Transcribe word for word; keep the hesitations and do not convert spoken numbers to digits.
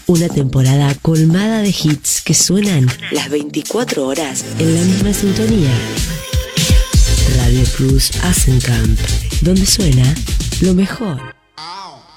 Una temporada colmada de hits que suenan las veinticuatro horas en la misma sintonía. Radio Cruz Asenkamp, donde suena lo mejor.